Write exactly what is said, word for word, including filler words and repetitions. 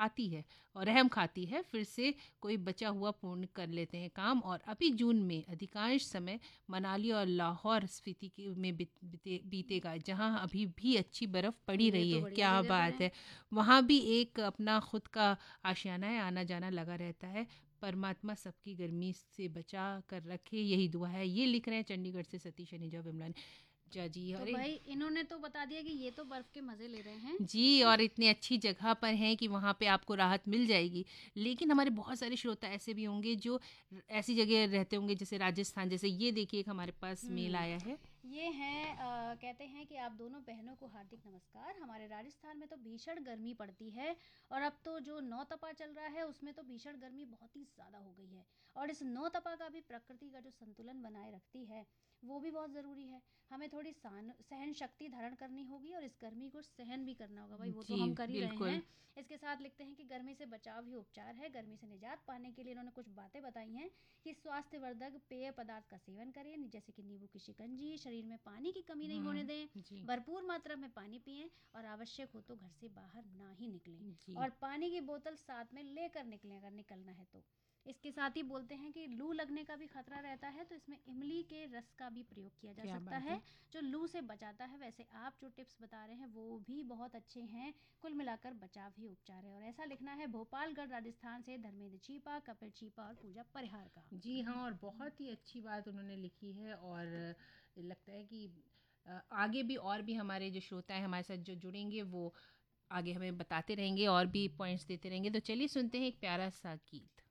आती है और रहम खाती है, फिर से कोई बचा हुआ पूर्ण कर लेते हैं काम। और अभी जून में अधिकांश समय मनाली और लाहौर स्पीति के में बीत, बीते, बीतेगा, जहाँ अभी भी अच्छी बर्फ़ पड़ी ये रही तो है। बढ़िया क्या जगह पर बात है। है। वहाँ भी एक अपना खुद का आशियाना है, आना जाना लगा रहता है। परमात्मा सबकी गर्मी से बचा कर रखे, यही दुआ है। ये लिख रहे हैं चंडीगढ़ से सतीश अनिजा विमला जा जी। तो अरे भाई इन्होंने तो बता दिया कि ये तो बर्फ के मजे ले रहे हैं। जी, और इतने अच्छी जगह पर हैं कि वहाँ पे आपको राहत मिल जाएगी। लेकिन हमारे बहुत सारे श्रोता ऐसे भी होंगे जो ऐसी जगह रहते होंगे जैसे राजस्थान, जैसे ये देखिए एक हमारे पास मेल आया है। हम्म, ये हैं अ, कहते हैं कि आप दोनों बहनों को हार्दिक नमस्कार। हमारे राजस्थान में तो भीषण गर्मी पड़ती है और अब तो जो नौ तपा चल रहा है उसमें तो भीषण गर्मी बहुत ही ज़्यादा हो गई है। और इस नौ तपा का भी प्रकृति का जो संतुलन बनाए रखती है वो भी बहुत ज़रूरी है। हमें थोड़ी सहन सहन शक्ति धारण करनी होगी और इस गर्मी को सहन भी करना होगा भाई, वो तो जी, हम कर ही रहे बिल्कुल। हैं। इसके साथ लिखते हैं कि गर्मी से बचाव ही उपचार है। गर्मी से निजात पाने के लिए इन्होंने कुछ बातें बताई हैं कि स्वास्थ्यवर्धक पेय पदार्थ का सेवन करें, जैसे कि नींबू की शिकंजी, शरीर में पानी की कमी नहीं होने हुँ, दें, जी, भरपूर मात्रा में पानी पिएं और आवश्यक हो तो घर से बाहर ना ही निकलें जी। और पानी की बोतल साथ में लेकर निकलें अगर निकलना है तो। इसके साथ ही बोलते हैं कि लू लगने का भी खतरा रहता है, तो इसमें इमली के रस का भी प्रयोग किया जा क्या सकता बात है है। जो लू से बचाता है। वैसे आप जो टिप्स बता रहे हैं वो भी बहुत अच्छे हैं। कुल मिलाकर बचाव ही उपचार है। और ऐसा लिखना है भोपालगढ़ राजस्थान से धर्मेंद्र चीपा, कपिल चीपा और पूजा परिहार का। जी हाँ, और बहुत ही अच्छी बात उन्होंने लिखी है। और लगता है कि अ, आगे भी और भी हमारे जो श्रोता हैं हमारे साथ जो जुड़ेंगे वो आगे हमें बताते रहेंगे और भी पॉइंट्स देते रहेंगे। तो चलिए सुनते हैं एक प्यारा सा गीत।